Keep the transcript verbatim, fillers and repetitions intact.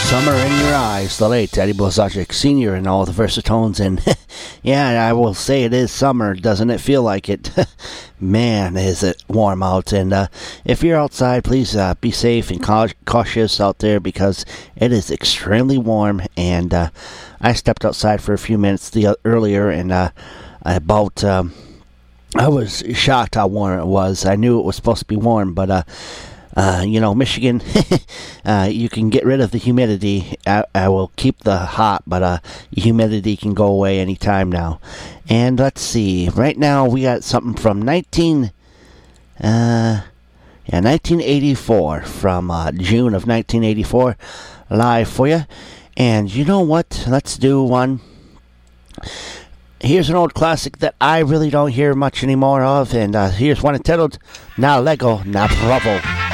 Summer in Your Eyes, the late Eddie Blazonczyk Senior and all the Versatones. And yeah, I will say it is summer. Doesn't it feel like it? Man, is it warm out. And uh, if you're outside, please uh, be safe and cautious out there because it is extremely warm. And uh, I stepped outside for a few minutes the, uh, earlier and uh, about... Um, I was shocked how warm it was. I knew it was supposed to be warm, but... Uh, Uh, you know, Michigan, uh, you can get rid of the humidity. I, I will keep the hot, but uh, humidity can go away anytime now. And let's see. Right now, we got something from nineteen, uh, yeah, nineteen eighty-four, from uh, June of nineteen eighty-four, live for you. And you know what? Let's do one. Here's an old classic that I really don't hear much anymore of. And uh, here's one entitled Na Lego, Na Bravo.